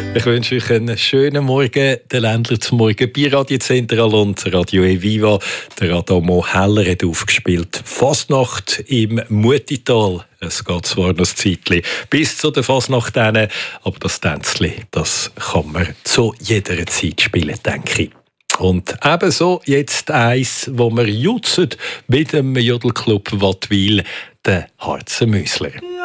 Ich wünsche euch einen schönen Morgen. Der Ländler zum Morgen bei Radio Zentral und Radio Eviva. Der Adamo Heller hat aufgespielt. Fasnacht im Mutital. Es geht zwar noch ein Zeitchen bis zu der Fasnacht hin, aber das Tänzchen, das kann man zu jeder Zeit spielen, denke ich. Und ebenso jetzt eins, wo wir jutzen mit dem Jodelclub Wattwil, der Harzer Müsler.